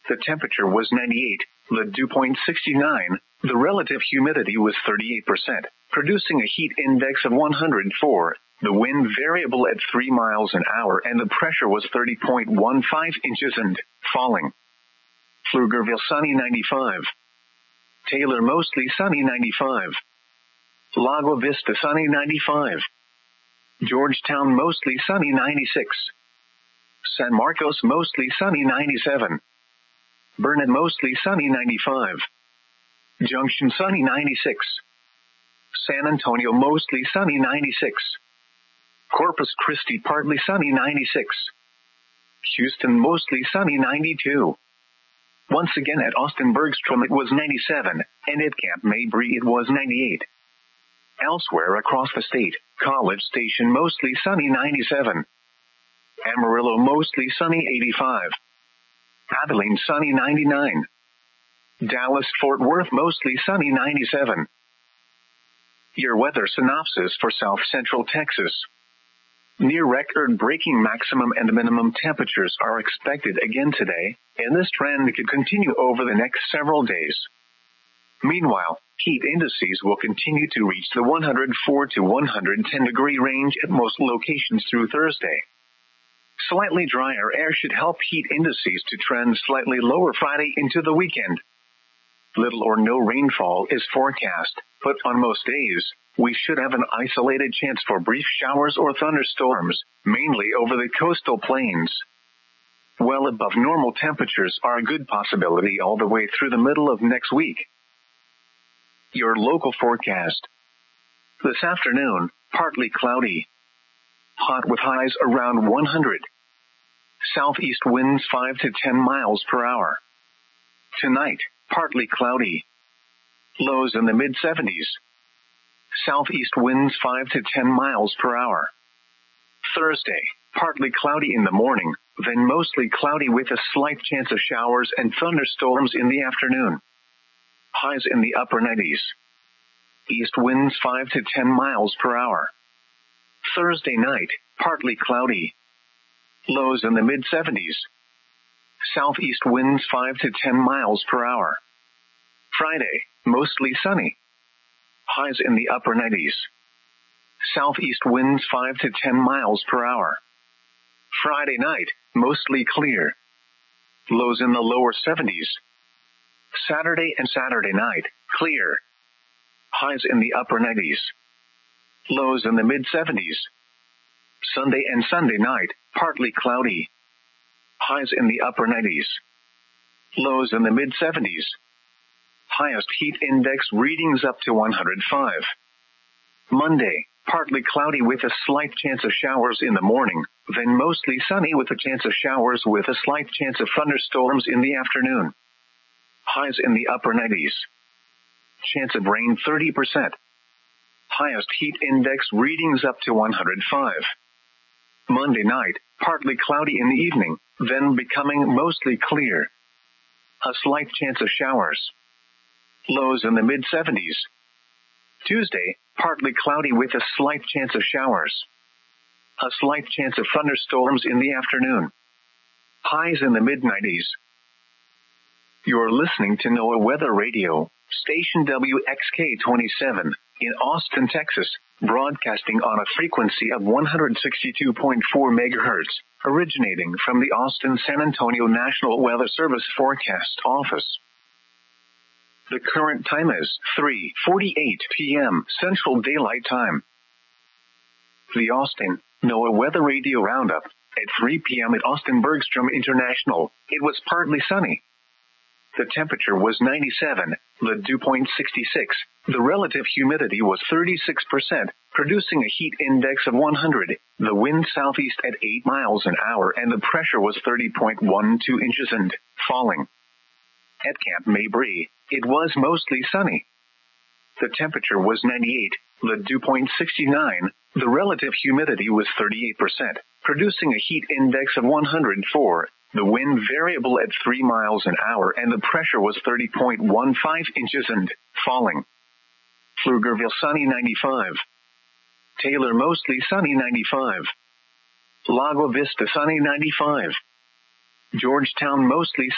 The temperature was 98, the dew point 69, the relative humidity was 38%, producing a heat index of 104, the wind variable at 3 miles an hour, and the pressure was 30.15 inches and falling. Pflugerville sunny 95. Taylor mostly sunny 95. Lago Vista sunny 95. Georgetown mostly sunny 96. San Marcos mostly sunny 97. Burnet mostly sunny 95. Junction sunny 96. San Antonio mostly sunny 96. Corpus Christi partly sunny 96. Houston mostly sunny 92. Once again at Austin Bergstrom it was 97, and at Camp Mabry it was 98. Elsewhere across the state, College Station mostly sunny 97. Amarillo mostly sunny 85. Abilene sunny 99. Dallas-Fort Worth mostly sunny 97. Your weather synopsis for South Central Texas. Near record-breaking maximum and minimum temperatures are expected again today, and this trend could continue over the next several days. Meanwhile, heat indices will continue to reach the 104 to 110 degree range at most locations through Thursday. Slightly drier air should help heat indices to trend slightly lower Friday into the weekend. Little or no rainfall is forecast, but on most days, we should have an isolated chance for brief showers or thunderstorms, mainly over the coastal plains. Well above normal temperatures are a good possibility all the way through the middle of next week. Your local forecast. This afternoon, partly cloudy. Hot with highs around 100. Southeast winds 5 to 10 miles per hour. Tonight, partly cloudy. Lows in the mid-70s. Southeast winds 5 to 10 miles per hour. Thursday, partly cloudy in the morning, then mostly cloudy with a slight chance of showers and thunderstorms in the afternoon. Highs in the upper 90s. East winds 5 to 10 miles per hour. Thursday night, partly cloudy. Lows in the mid-70s. Southeast winds 5 to 10 miles per hour. Friday, mostly sunny. Highs in the upper 90s. Southeast winds 5 to 10 miles per hour. Friday night, mostly clear. Lows in the lower 70s. Saturday and Saturday night, clear. Highs in the upper 90s. Lows in the mid-70s. Sunday and Sunday night, partly cloudy. Highs in the upper 90s. Lows in the mid-70s. Highest heat index readings up to 105. Monday, partly cloudy with a slight chance of showers in the morning, then mostly sunny with a chance of showers with a slight chance of thunderstorms in the afternoon. Highs in the upper 90s. Chance of rain 30%. Highest heat index readings up to 105. Monday night, partly cloudy in the evening, then becoming mostly clear. A slight chance of showers. Lows in the mid-70s. Tuesday, partly cloudy with a slight chance of showers. A slight chance of thunderstorms in the afternoon. Highs in the mid-90s. You're listening to NOAA Weather Radio, station WXK-27, in Austin, Texas, broadcasting on a frequency of 162.4 megahertz, originating from the Austin-San Antonio National Weather Service Forecast Office. The current time is 3:48 p.m. Central Daylight Time. The Austin NOAA Weather Radio Roundup. At 3 p.m. at Austin Bergstrom International, it was partly sunny. The temperature was 97, the dew point 66, the relative humidity was 36%, producing a heat index of 100, the wind southeast at 8 miles an hour, and the pressure was 30.12 inches and falling. At Camp Mabry, it was mostly sunny. The temperature was 98, the dew point 69, the relative humidity was 38%, producing a heat index of 104, the wind variable at 3 miles an hour, and the pressure was 30.15 inches and falling. Pflugerville sunny 95. Taylor mostly sunny 95. Lago Vista sunny 95. Georgetown mostly